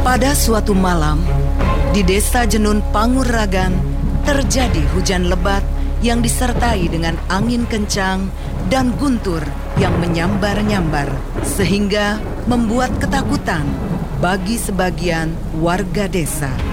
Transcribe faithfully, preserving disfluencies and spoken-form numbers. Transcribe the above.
Pada suatu malam, di desa Jenun Panguragan, terjadi hujan lebat yang disertai dengan angin kencang dan guntur yang menyambar-nyambar, sehingga membuat ketakutan bagi sebagian warga desa.